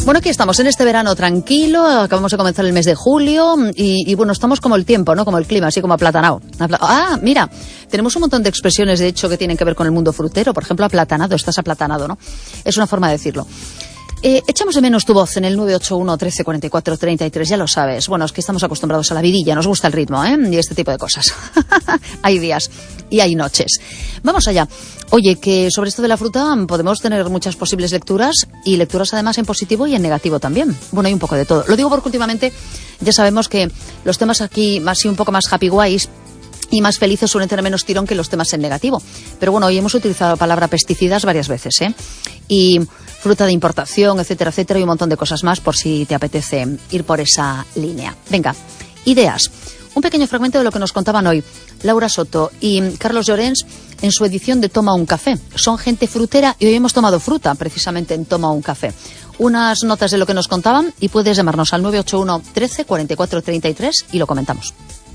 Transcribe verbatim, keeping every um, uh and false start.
Bueno, aquí estamos en este verano tranquilo, acabamos de comenzar el mes de julio y, y bueno, estamos como el tiempo, ¿no? Como el clima, así como aplatanado. Ah, mira, tenemos un montón de expresiones, de hecho, que tienen que ver con el mundo frutero. Por ejemplo, aplatanado, estás aplatanado, ¿no? Es una forma de decirlo. Eh, echamos de menos tu voz en el nueve ocho uno, trece, cuarenta y cuatro, treinta y tres, ya lo sabes. Bueno, es que estamos acostumbrados a la vidilla, nos gusta el ritmo, ¿eh? Y este tipo de cosas. Hay días y hay noches. Vamos allá. Oye, que sobre esto de la fruta podemos tener muchas posibles lecturas y lecturas además en positivo y en negativo también. Bueno, hay un poco de todo. Lo digo porque últimamente ya sabemos que los temas aquí así un poco más happy guays y más felices suelen tener menos tirón que los temas en negativo. Pero bueno, hoy hemos utilizado la palabra pesticidas varias veces, ¿eh? Y fruta de importación, etcétera, etcétera, y un montón de cosas más por si te apetece ir por esa línea. Venga, ideas. Un pequeño fragmento de lo que nos contaban hoy Laura Soto y Carlos Llorens en su edición de Toma un Café. Son gente frutera y hoy hemos tomado fruta precisamente en Toma un Café. Unas notas de lo que nos contaban y puedes llamarnos al nueve ocho uno, trece, cuarenta y cuatro, treinta y tres y lo comentamos.